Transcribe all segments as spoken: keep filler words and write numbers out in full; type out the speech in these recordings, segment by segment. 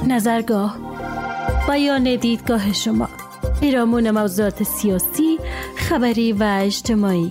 نظرگاه، بیان دیدگاه شما، پیرامون موضوعات سیاسی، خبری و اجتماعی.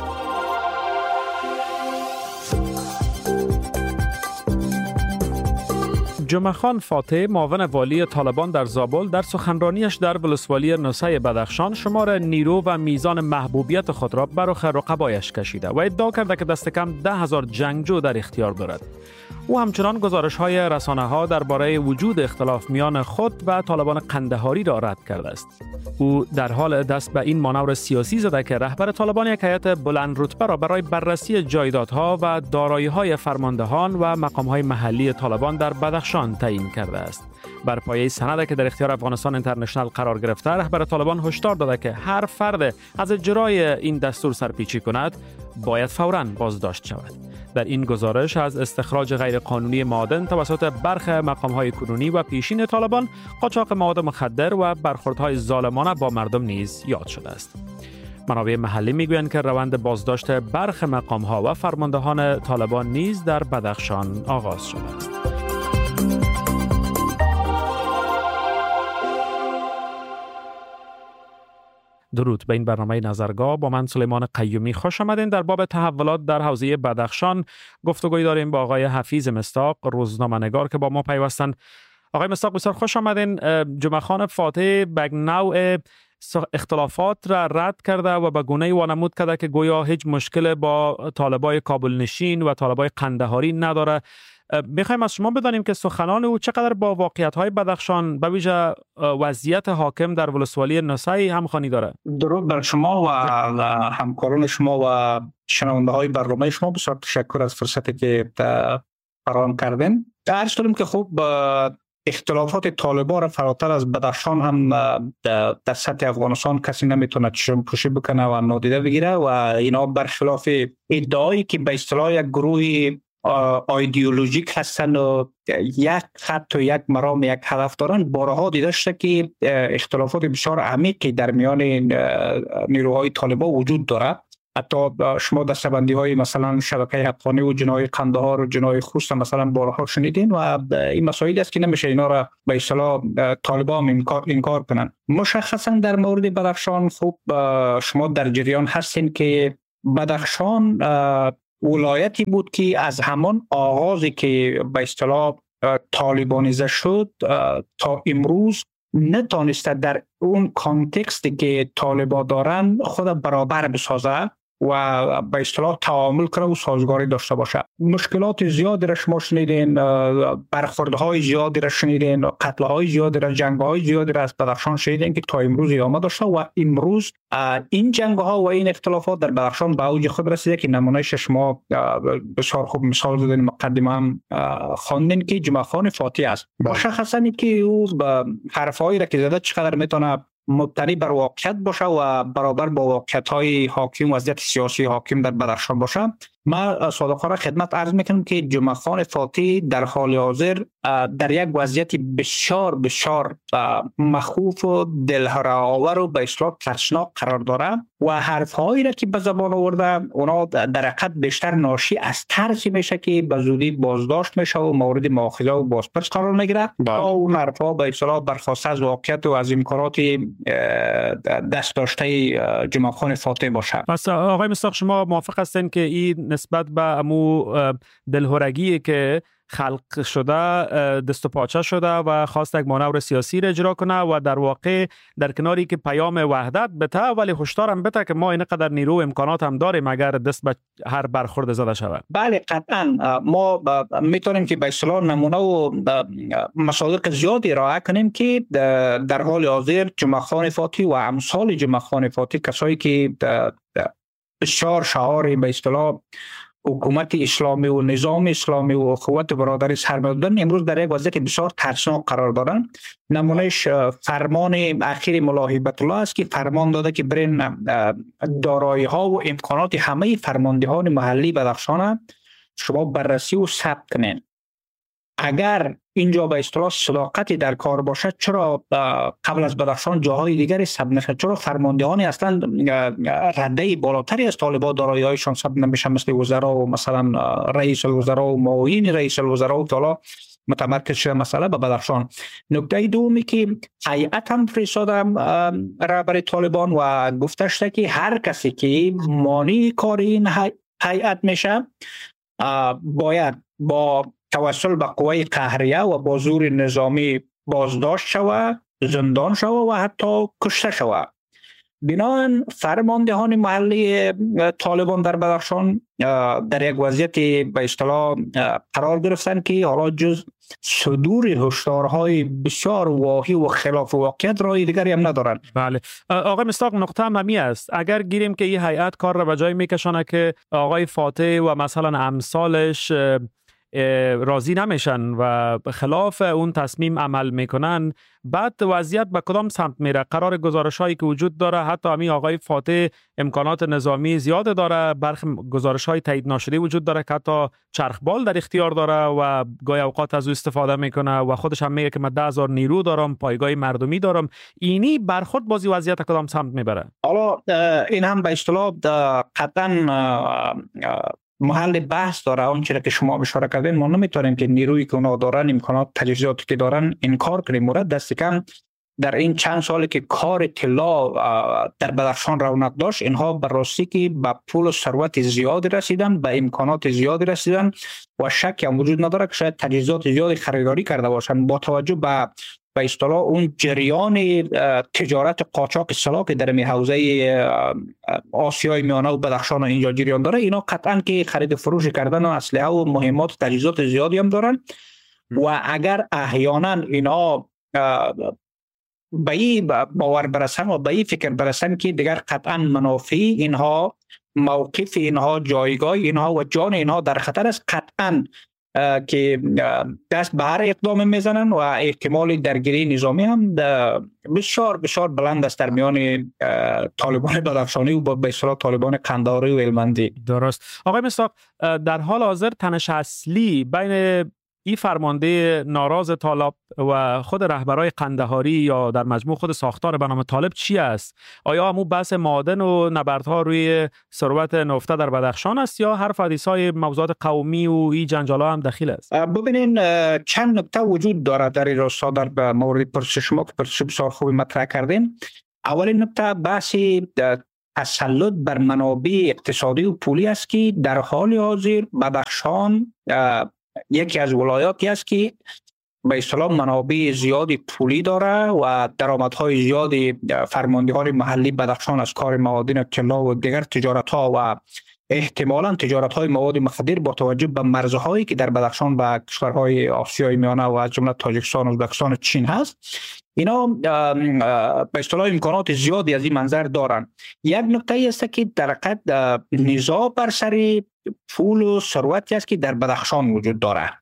جمعه خان فاتح، معاون والی طالبان در زابل، در سخنرانیش در ولسوالی نوسه بدخشان شمار نیرو و میزان محبوبیت خود را بر رخ رقبایش کشیده و ادعا کرده که دست کم ده هزار جنگجو در اختیار دارد. او همچنان گزارش‌های رسانه‌ها درباره وجود اختلاف میان خود و طالبان قندهاری را رد کرده است. او در حال دست به این مانور سیاسی زده که رهبر طالبان یک هیئت بلند رتبه را برای بررسی جایدادها و دارایی‌های فرماندهان و مقام‌های محلی طالبان در بدخشان تعیین کرده است. بر پایه سندی که در اختیار افغانستان اینترنشنال قرار گرفته، رهبر طالبان هشدار داده که هر فرد از اجرای این دستور سرپیچی کند باید فوراً بازداشت شود. در این گزارش از استخراج غیرقانونی معادن توسط برخی مقام‌های کنونی و پیشین طالبان، قاچاق مواد مخدر و برخوردهای ظالمانه با مردم نیز یاد شده است. منابع محلی میگویند که روند بازداشت برخی مقام‌ها و فرماندهان طالبان نیز در بدخشان آغاز شده است. درود به این برنامه نظرگاه. با من سلیمان قیومی خوش آمدین. در باب تحولات در حوزه بدخشان گفتگوی داریم با آقای حفیظ مصداق، روزنامه‌نگار که با ما پیوستند. آقای مصداق بسیار خوش آمدین. جمعه خان فاتح به نوع اختلافات را رد کرده و به گونه‌ای وانمود کرده که گویا هیچ مشکل با طالبای کابل نشین و طالبای قندهاری نداره. میخوایم از شما بدانیم که سخنان او چقدر با واقعیت‌های بدخشان به ویژه وضعیت حاکم در ولسوالی نوسه همخوانی داره. درود بر شما و همکاران شما و شنونده‌های برنامه شما. بسیار تشکر از فرصتی که فراهم کردین. عرض کنیم که خب اختلافات طالبان را فراتر از بدخشان هم در سطح افغانستان کسی نمیتونه چشم پوشی بکنه و نادیده بگیره و اینا برخلاف ادعایی که به اصطلاح یک گروه ایدئولوژیک هستن و یک خط و یک مرام یک هدف دارن، بارها دیده شده که اختلافات بسیار عمیقی در میان نیروهای طالبان وجود داره. حتی شما دستبندی های مثلا شبکه حقانی و جنای قندهار و جنای خوست مثلا بارها شنیدین و این مسائلی است که نمیشه اینا را به اصطلاح طالبان انکار انکار کنن. مشخصا در مورد بدخشان خوب شما در جریان هستین که بدخشان ولایتی بود که از همان آغازی که به اصطلاح طالبانیزه شد تا امروز نتونسته در اون کانتکستی که طالبان دارن خود برابر بسازه و به اصطلاح تعامل کنه و سازگاری داشته باشه. مشکلات زیادی را شما شنیدین، برخوردهای زیادی را شنیدین، قتلهای زیادی را، جنگهای زیادی را از بدخشان شنیدین که تا امروز ادامه داشته و امروز این جنگها و این اختلافات در بدخشان به اوج خود رسیده که نمونهش شما بسیار خوب مثال زدین، مقدمه هم خواندین که جمعه خان فاتح است. مشخصا که او حرفایی را که زده چقدر میتونه مبتنی بر واقعیت باشه و برابر با واقعیت‌های حاکم و وضعیت سیاسی حاکم در بدخشان باشه. ما صادقانه خدمت عرض میکنم که جمعه خان فاتح در حال حاضر در یک وضعیت بسیار بسیار مخوف و دلهره‌آور و به اصطلاح ترسناک قرار داره و حرف‌هایی را که به زبان آورده اونا در حقیقت بیشتر ناشی از ترسی میشه که به زودی بازداشت میشه و مورد مؤاخذه و بازپرس قرار میگیره. تا اون حرف‌ها به اصطلاح برخواسته از واقعیت و از امکانات دست داشته جمعه خان فاتح باشه. پس آقای مصداق شما موافق هستین که این نسبت به امو دلهرگی که خلق شده دست و پاچه شده و خواست یک مانور سیاسی را اجرا کنه و در واقع در کناری که پیام وحدت بته ولی هشدارم بته که ما اینقدر نیرو و امکانات هم داریم اگر دست به هر برخورد زده شود؟ بله قطعا ما میتونیم که به اصطلاح نمونه و مصادیق زیادی ارائه کنیم که در حال حاضر جمعه خان فاتح و امثال جمعه خان فاتح، کسایی که بسیار شعار به اصطلاح حکومت اسلامی و نظام اسلامی و قوت برادری سر می‌دادن، امروز در یک وضعیت بسیار ترسناک قرار دارن. نمونهش فرمان اخیر ملا هیبت الله است که فرمان داده که برین دارایی ها و امکانات همه فرماندهان محلی بدخشان شما بررسی و ثبت کنین. اگر اینجا به اصطلاح صداقتی در کار باشد، چرا قبل از بدخشان جاهای دیگری ثبت نشد؟ چرا فرماندهان اصلا رده بالاتری از طالبان دارایی‌هایشان ثبت نمیشه، مثل وزرا و مثلا رئیس الوزراء و معاون رئیس الوزراء و تعالی متمرکز شده مسئله به بدخشان. نکته دومی که هیئت هم فرستادم رهبر طالبان و گفته شده که هر کسی که مانع کار این هیئت میشه باید با توسل به قوه قهریه و با زور نظامی بازداشت شود، زندان شود و حتی کشته شود. بنابراین فرماندهان محلی طالبان در بدخشان در یک وضعیت به اصطلاح قرار گرفتن که حالا جز صدور هشدارهای بسیار واهی و خلاف واقعیت راه دیگری هم ندارن. بله آقای مصداق، نقطه هم همی است. اگر گیریم که این هیئت کار را به جای میکشانه که آقای فاتح و مثلا امثالش راضی نمیشن و خلاف اون تصمیم عمل میکنن، بعد وضعیت به کدام سمت میره؟ قرار گزارش هایی که وجود داره، حتی همین آقای فاتح امکانات نظامی زیاد داره، برخی گزارش های تایید ناشده وجود داره که حتی چرخبال در اختیار داره و گاهی اوقات از او استفاده میکنه و خودش هم میگه که من ده هزار نیرو دارم، پایگاه مردمی دارم. اینی برخورد بازی وضعیت کدام سمت میبره؟ حالا این هم به اصطلاح قطعا محل بحث داره. اون چیزی که شما اشاره کردین، ما نمیتونیم که نیرویی که اونا دارن، امکانات تجهیزاتی که دارن انکار کنیم. مورد دست کم در این چند سالی که کار طلا در بدخشان رونق داشت، اینها به راستی که به پول و ثروت زیادی رسیدن، به امکانات زیادی رسیدن و شک هم وجود نداره که شاید تجهیزات زیادی خریداری کرده باشن با توجه به به اصطلاح اون جریان تجارت قاچاق سلاح که در می حوزه آسیای میانه و بدخشان اینجا جریان داره. اینا قطعا که خرید فروش کردن و اسلحه و مهمات و تجهیزات زیادی هم دارن و اگر احیانا اینا به این باور برسن و به این فکر برسن که دیگر قطعا منافع اینها، موقف اینها، جایگاه اینها و جان اینها در خطر است، قطعا که دست به هر اقدام میزنن و احتمال درگیری نظامی هم بسیار بسیار بلند است در میان طالبان بدخشانی و به اصطلاح طالبان قندهاری و هلمندی. درست. آقای مصداق، در حال حاضر تنش اصلی بین این فرمانده ناراض طالب و خود رهبرای قندهاری یا در مجموع خود ساختار به نام طالب چی است؟ آیا همون بحث معادن و نبردها روی ثروت نفت در بدخشان است یا حرف حدیث‌های موضوعات قومی و این جنجال‌ها هم دخیل است؟ ببینین چند نکته وجود داره در این راستا در مورد پرسش شما که پرسش بسیار خوبی مطرح کردین. اولین نکته بحث تسلط بر منابع اقتصادی و پولی است که در حال حاضر بدخشان یکی از ولایاتی است که به اصطلاح منابع زیادی پولی داره و درآمدهای زیادی فرماندهان محلی بدخشان از کار معادن طلا و دیگر تجارت‌ها و احتمالاً تجارت‌های مواد مخدر با توجه به مرزهایی که در بدخشان با کشورهای آسیای میانه و از جمله تاجیکستان، ازبکستان و چین هست، اینا به اصطلاح امکانات زیادی از این منظر دارن. یک نکته است که در حقیقت نزاع بر سر پول و ثروتی است که در بدخشان وجود داره.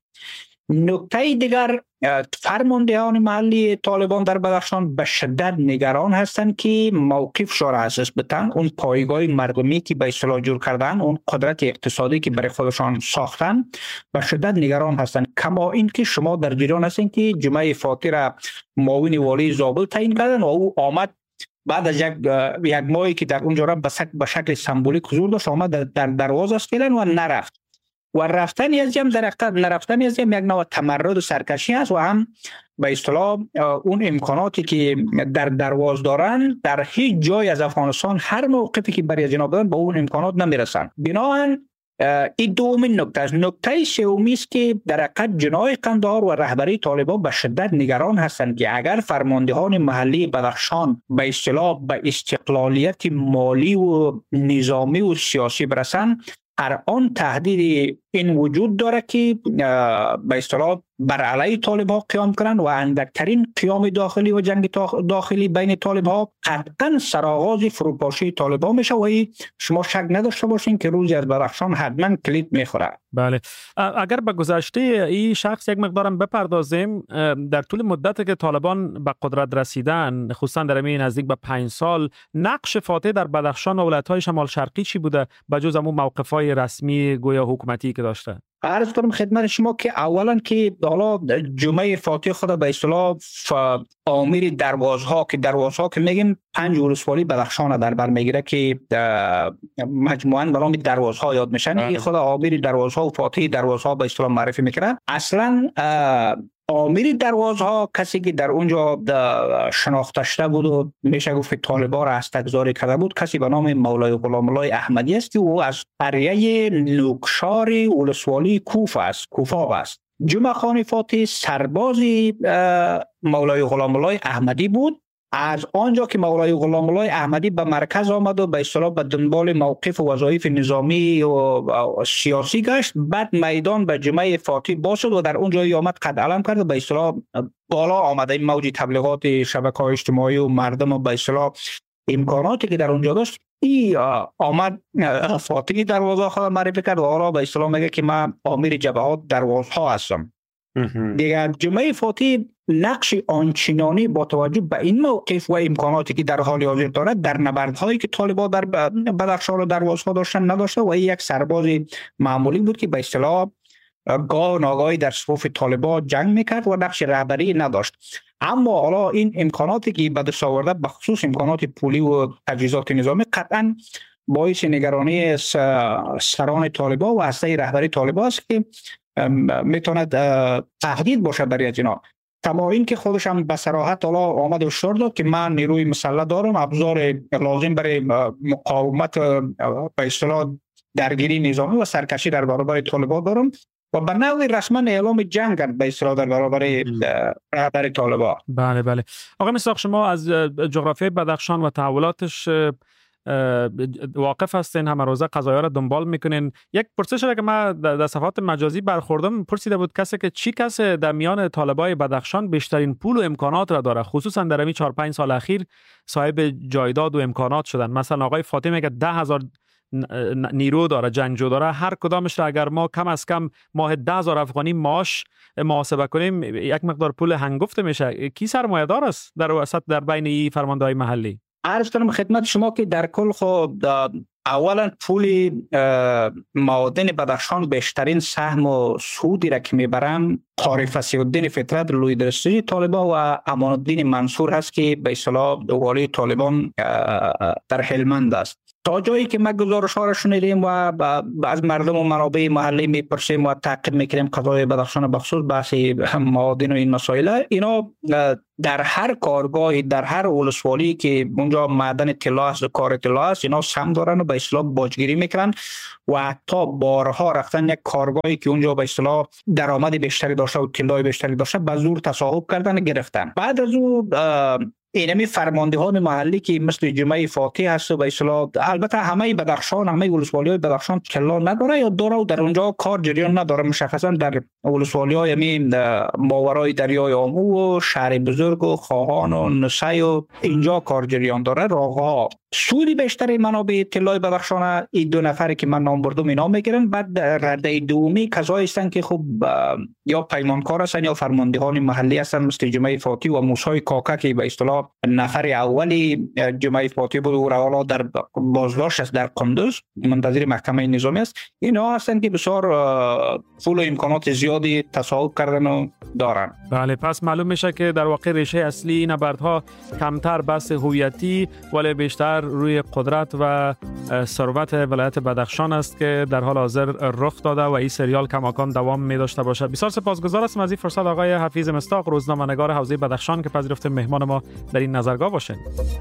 نکته دیگر، فرماندهان محلی طالبان در بدخشان به شدت نگران هستند که موقف را اساس بدن، اون پایگاه مردمی که به اصطلاح جور کردن، اون قدرت اقتصادی که برای خودشان ساختن، به شدت نگران هستند. کما این که شما در جریان هستین که جمعه فاتح را معاون والی زابل تعیین کردن و او آمد بعد از یک یک ماهی که در اونجا را به شکل سمبولیک حضور داشت، آمد در دروازه است فعلا و نرفت. و رفتن از جمع در حقیقت نرفتن از جمع یک نوع تمرد و سرکشی است و هم به اصطلاح اون امکاناتی که در دروازه دارن در هیچ جای از افغانستان هر موقفی که برای جناب دارن با اون امکانات نمیرسن. بنابراین این دومین نکته است. نکته سومی است که در حقیقت جناح قندهار و رهبری طالبان به شدت نگران هستند که اگر فرماندهان محلی بدخشان به اصطلاح به استقلالیت مالی و نظامی و سیاسی برسند، هر آن تهدید این وجود داره که به اصطلاح بر علیه طالب ها قیام کنند و اندکترین قیام داخلی و جنگ داخلی بین طالب ها قطعا سرآغاز فروپاشی طالب ها میشه و شما شک نداشته باشین که روزی از بدخشان حتما کلید میخوره. بله، اگر به گذشته این شخص یک مقدارم بپردازیم، در طول مدتی که طالبان به قدرت رسیدن، خصوصا در همین نزدیک به پنج سال، نقش فاتح در بدخشان و ولایت‌های شمال شرقی چی بوده بجز همون موقف‌های رسمی گویا حکومتی که داشته؟ عرض کنم خدمت شما که اولا که حالا جمعه فاتح خود به اصطلاح آمیر دروازها که دروازها که میگیم پنج ولسوالی بدخشان در بر میگیره که مجموعاً به نام دروازها یاد میشن. این خود آمیر دروازها و فاتح دروازها به اصطلاح معرفی میکنه. اصلا آمیر دروازها کسی که در اونجا شناخته شده بود و میشه گفت طالبان را استگذاری کرده بود کسی به نام مولای غلام الله احمدی است که او از قریه نوکشار ولسوالی کوفه است کوفه است. جمعه خان فاتح سربازی مولای غلام الله احمدی بود. از آنجا که مولای غلام الله احمدی به مرکز آمد و به اصطلاح به دنبال موقف و وظایف نظامی و سیاسی گشت، بعد میدان به جمعه فاتح باز شد و در اونجا آمد قد علم کرد و به اصطلاح بالا آمده. این موج تبلیغات شبکه‌های اجتماعی و مردم و به اصطلاح امکاناتی که در اونجا داشت، ای آمد فاتحی دروازه خود معرفی کرد و حالا به اصطلاح میگه که من امیر جبهات دروازه ها هستم. دیگر جمعه فاتح نقش آنچنانی با توجه به این موقف و امکاناتی که در حال حاضر دارد در نبردهایی که طالبان در بدخشان و دروازها داشتن نداشته و یک سرباز معمولی بود که به اصطلاح گاه ناگاهی در صفوف طالبان جنگ میکرد و نقش رهبری نداشت. اما حالا این امکاناتی که به دست آورده به خصوص امکانات پولی و تجهیزات نظامی قطعا باعث نگرانی سران طالبان و هسته رهبری طالبان است که میتواند تهدید باشه برای اینا. کما این که خودش هم به صراحت حالا آمد و شعار داد که من نیروی مسلح دارم، ابزار لازم برای مقاومت به اصطلاح درگیری نظامی و سرکشی در برابر طالبان دارم و به نوعی رسما اعلام جنگ کرد به اصطلاح در برابر رهبر طالبان. بله بله. آقای مصداق، شما از جغرافیای بدخشان و تحولاتش واقف هستین، همه روزه قضایا را دنبال میکنین. یک پرسش را که من در صفحات مجازی برخوردم پرسیده بود کسی که چی کسی در میان طالبای بدخشان بیشترین پول و امکانات را داره، خصوصا در این چهار پنج سال اخیر صاحب جایداد و امکانات شدن. مثلا آقای فاطمی میگه ده هزار نیرو داره، جنگجو داره، هر کدامش را اگر ما کم از کم ماه ده هزار افغانی معاش محاسبه کنیم یک مقدار پول هنگفت میشه. کی سرمایه‌دار است در وسط در بین این فرمانده‌های محلی؟ عرض کنم خدمت شما که در کل خود اولا پول معادن بدخشان بیشترین سهم و سودی را که میبرن قاری فصیح‌الدین فطرت لوی درستوری طالبان و امان الدین منصور هست که به اصطلاح والی طالبان در هلمند است. تا جایی که ما گزارش ها را شنیدیم و از مردم و منابع محلی میپرسیم و تعقیب میکنیم قضای بدخشان بخصوص بحث معادن و این مسائل، اینا در هر کارگاهی در هر ولسوالی که اونجا معدن طلا است و کار طلا است اینا سهم دارن و به اصطلاح باجگیری میکنن و حتی بارها رفتن یک کارگاهی که اونجا به اصطلاح درآمد بیشتری داشته و طلای بیشتری داشته به زور تصاحب کردن و گرفتن. بعد از اون اینمی فرماندهان محلی که مثل جمعه فاتح هست و به اصطلاح البته همه بدخشان همه ولسوالی‌های بدخشان طلا نداره یا داره و در اونجا کار جریان نداره. مشخصا در ولسوالی‌های همین ماورای دریای آمو و شهر بزرگ و خواهان و نسای و اینجا کار جریان داره. راه‌ها سودی بیشتری منابع طلای بدخشان این دو نفری که من نام بردم اینا میگیرن. بعد رده دومی کسایی هستن که خب یا پیمانکار هستن یا فرماندهان محلی هستن مثل جمعه فاتح و موسی کاکا که به اصطلاح نفر اولی جمعه فاتح بود و حالا در بازداشت است در قندوز منتظر محکمه نظامی است. اینا هستن که بسیار پول و امکانات زیادی تصاحب کردن و دارن. بله، پس معلوم میشه که در واقع ریشه اصلی این نبردها کمتر بحث هویتی ولی بیشتر روی قدرت و ثروت ولایت بدخشان است که در حال حاضر رخ داده و این سریال کماکان دوام می داشته باشه. بسیار سپاسگزار هستم از این فرصت آقای حفیظ مصداق، روزنامه‌نگار حوزه بدخشان که پذیرفت مهمان ما در این نظرگاه باشین.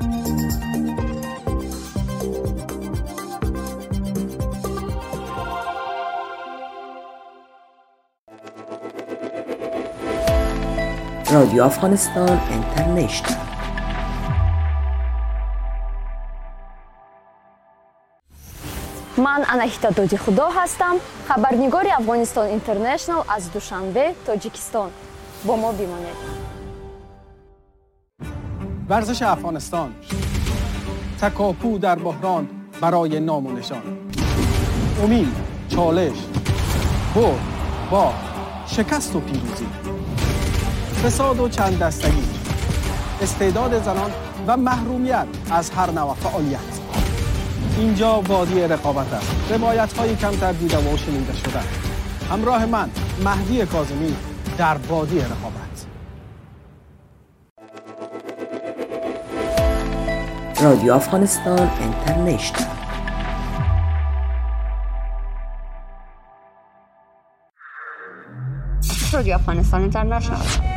رادیو افغانستان اینترنشنال. من اناهیتا دودی خدا هستم، خبرنگاری افغانستان اینترنشنال از دوشنبه، تاجیکستان. با ما بمانید. ورزش افغانستان، تکاپو در بحران برای نام و نشان، امید، چالش، برد، باخت، شکست و پیروزی، فساد و چند دستگی، استعداد زنان و محرومیت از هر نوع فعالیت. اینجا وادی رقابت است. روایت‌های کمتر دیده و شنیده شده. همراه من مهدی کاظمی در بادی رقابت. رادیو افغانستان اینترنشنال. رادیو افغانستان اینترنشنال